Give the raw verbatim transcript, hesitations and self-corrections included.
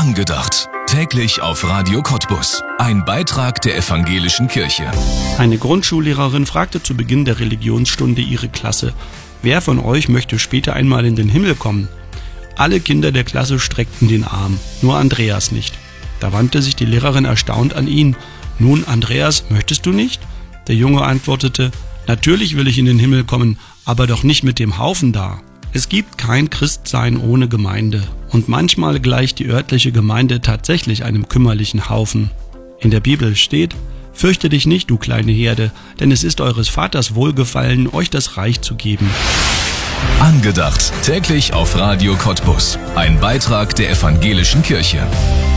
Angedacht. Täglich auf Radio Cottbus. Ein Beitrag der Evangelischen Kirche. Eine Grundschullehrerin fragte zu Beginn der Religionsstunde ihre Klasse: Wer von euch möchte später einmal in den Himmel kommen? Alle Kinder der Klasse streckten den Arm, nur Andreas nicht. Da wandte sich die Lehrerin erstaunt an ihn. Nun, Andreas, möchtest du nicht? Der Junge antwortete: Natürlich will ich in den Himmel kommen, aber doch nicht mit dem Haufen da. Es gibt kein Christsein ohne Gemeinde. Und manchmal gleicht die örtliche Gemeinde tatsächlich einem kümmerlichen Haufen. In der Bibel steht: Fürchte dich nicht, du kleine Herde, denn es ist eures Vaters Wohlgefallen, euch das Reich zu geben. Angedacht. Täglich auf Radio Cottbus. Ein Beitrag der Evangelischen Kirche.